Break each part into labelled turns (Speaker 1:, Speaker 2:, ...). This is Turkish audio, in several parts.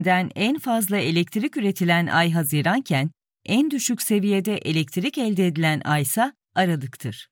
Speaker 1: den en fazla elektrik üretilen ay Haziranken, en düşük seviyede elektrik elde edilen aysa Aralık'tır.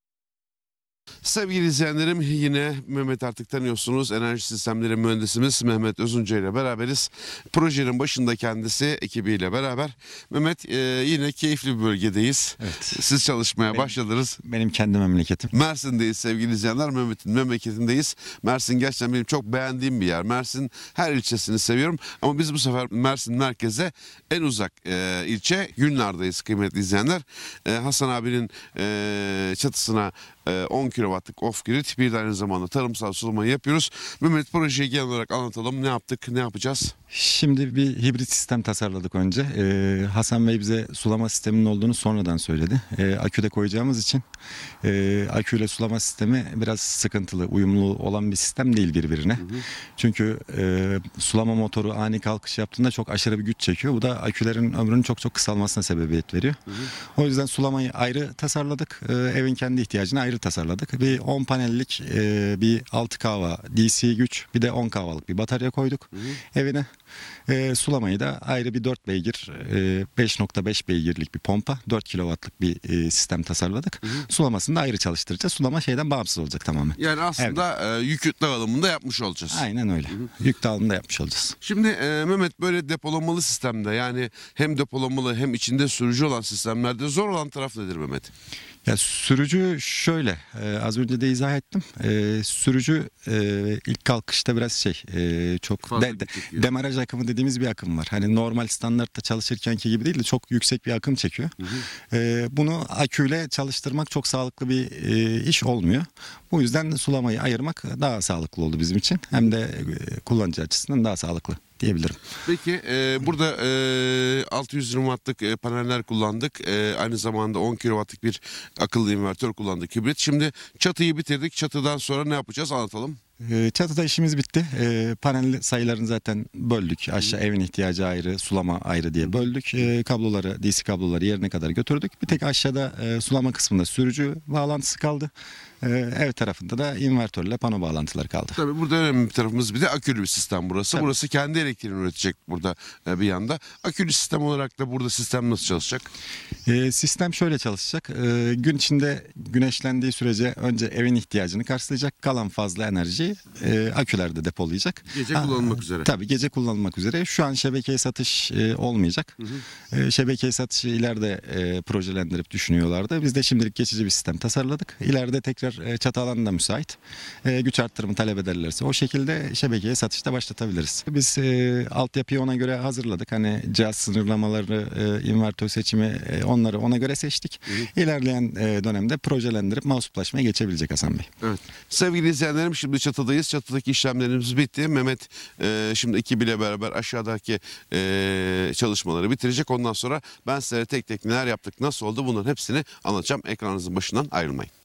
Speaker 2: Sevgili izleyenlerim, yine Mehmet artık tanıyorsunuz. Enerji Sistemleri Mühendisimiz Mehmet Özunca ile beraberiz. Projenin başında kendisi ekibiyle beraber. Mehmet, yine keyifli bir bölgedeyiz.
Speaker 3: Evet.
Speaker 2: Siz çalışmaya başladınız.
Speaker 3: Benim kendi memleketim.
Speaker 2: Mersin'deyiz sevgili izleyenler. Mehmet'in memleketindeyiz. Mersin gerçekten benim çok beğendiğim bir yer. Mersin her ilçesini seviyorum. Ama biz bu sefer Mersin merkeze en uzak ilçe Gülnar'dayız kıymetli izleyenler. Hasan abinin çatısına 10 kW'lık off-grid, bir de aynı zamanda tarımsal sulamayı yapıyoruz. Mehmet, projeyi genel olarak anlatalım. Ne yaptık, ne yapacağız?
Speaker 3: Şimdi bir hibrit sistem tasarladık önce. Hasan Bey bize sulama sisteminin olduğunu sonradan söyledi. Aküde koyacağımız için aküyle sulama sistemi biraz sıkıntılı, uyumlu olan bir sistem değil birbirine. Hı hı. Çünkü sulama motoru ani kalkış yaptığında çok aşırı bir güç çekiyor. Bu da akülerin ömrünün çok kısalmasına sebebiyet veriyor. Hı hı. O yüzden sulamayı ayrı tasarladık. Evin kendi ihtiyacını ayrı tasarladık. Bir 10 panellik bir 6 kW DC güç, bir de 10 kW'lık bir batarya koyduk. Hı hı. Evine. Sulamayı da ayrı bir 4 beygir, 5.5 beygirlik bir pompa, 4 kW'lık bir sistem tasarladık. Hı hı. Sulamasını da ayrı çalıştıracağız. Sulama şeyden bağımsız olacak tamamen.
Speaker 2: Yani aslında yük dağılımını da yapmış olacağız.
Speaker 3: Aynen öyle. Hı hı. Yük dağılımını da yapmış olacağız.
Speaker 2: Şimdi Mehmet, böyle depolamalı sistemde, yani hem depolamalı hem içinde sürücü olan sistemlerde zor olan taraf nedir Mehmet?
Speaker 3: Ya sürücü şöyle, az önce de izah ettim. Sürücü ilk kalkışta biraz çok demaraj akımı dediğimiz bir akım var. Hani normal standartta çalışırkenki gibi değil de çok yüksek bir akım çekiyor. Hı hı. Bunu aküyle çalıştırmak çok sağlıklı bir iş olmuyor. Bu yüzden sulamayı ayırmak daha sağlıklı oldu bizim için. Hem de kullanıcı açısından daha sağlıklı diyebilirim.
Speaker 2: Peki burada 620 wattlık paneller kullandık. Aynı zamanda 10 kW'lık bir akıllı invertör kullandık, hibrit. Şimdi çatıyı bitirdik. Çatıdan sonra ne yapacağız, anlatalım.
Speaker 3: Çatıda işimiz bitti. Panel sayılarını zaten böldük. Aşağı evin ihtiyacı ayrı, sulama ayrı diye böldük. Kabloları, DC kabloları yerine kadar götürdük. Bir tek aşağıda sulama kısmında sürücü bağlantısı kaldı. Ev tarafında da invertörle pano bağlantıları kaldı.
Speaker 2: Tabii burada önemli bir tarafımız, bir de akülü bir sistem burası.
Speaker 3: Tabii.
Speaker 2: Burası kendi elektriğini üretecek burada bir yanda. Akülü sistem olarak da burada sistem nasıl çalışacak?
Speaker 3: Sistem şöyle çalışacak. Gün içinde güneşlendiği sürece önce evin ihtiyacını karşılayacak. Kalan fazla enerjiyi akülerde depolayacak.
Speaker 2: Gece kullanılmak üzere.
Speaker 3: Tabii gece kullanılmak üzere. Şu an şebekeye satış olmayacak. Hı hı. Şebekeye satışı ileride projelendirip düşünüyorlardı. Biz de şimdilik geçici bir sistem tasarladık. İleride tekrar çatı alanı da müsait. Güç arttırımı talep ederlerse o şekilde şebekeye satışta başlatabiliriz. Biz altyapıyı ona göre hazırladık. Hani cihaz sınırlamaları, invertör seçimi, onları ona göre seçtik. Hı hı. İlerleyen dönemde projelendirip mouseplaşmaya geçebilecek Hasan Bey.
Speaker 2: Evet. Sevgili izleyenlerim, şimdi çatıdayız. Çatıdaki işlemlerimiz bitti. Mehmet şimdi ekibiyle beraber aşağıdaki çalışmaları bitirecek. Ondan sonra ben size tek tek neler yaptık, nasıl oldu, bunların hepsini anlatacağım. Ekranınızın başından ayrılmayın.